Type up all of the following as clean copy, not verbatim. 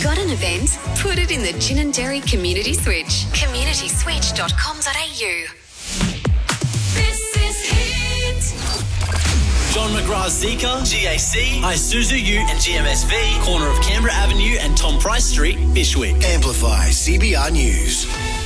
Got an event? Put it in the Gin and Dairy Community Switch. communityswitch.com.au. This is Hit. John McGrath Zika, GAC, Isuzu U and GMSV, corner of Canberra Avenue and Tom Price Street, Bishwick. Amplify CBR News.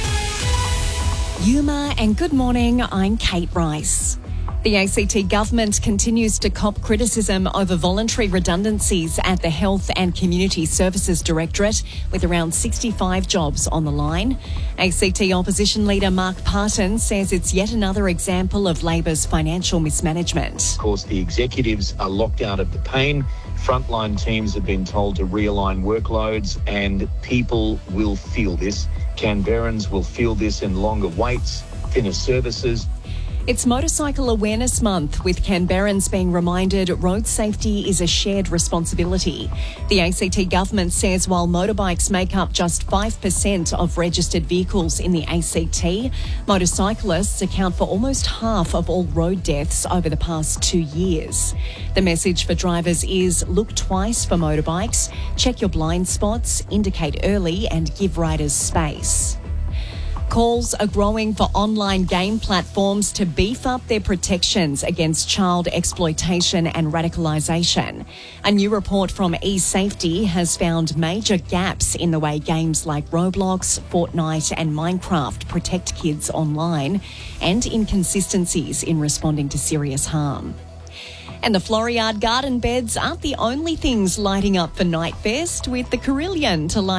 Yuma and good morning, I'm Kate Rice. The ACT government continues to cop criticism over voluntary redundancies at the Health and Community Services Directorate, with around 65 jobs on the line. ACT opposition leader Mark Parton says it's yet another example of Labor's financial mismanagement. Of course, the executives are locked out of the pain. Frontline teams have been told to realign workloads, and people will feel this. Canberrans will feel this in longer waits, thinner services. It's Motorcycle Awareness Month, with Canberrans being reminded road safety is a shared responsibility. The ACT government says while motorbikes make up just 5% of registered vehicles in the ACT, motorcyclists account for almost half of all road deaths over the past 2 years. The message for drivers is look twice for motorbikes, check your blind spots, indicate early and give riders space. Calls are growing for online game platforms to beef up their protections against child exploitation and radicalisation. A new report from eSafety has found major gaps in the way games like Roblox, Fortnite and Minecraft protect kids online, and inconsistencies in responding to serious harm. And the Floriade garden beds aren't the only things lighting up for Nightfest, with the Carillon to light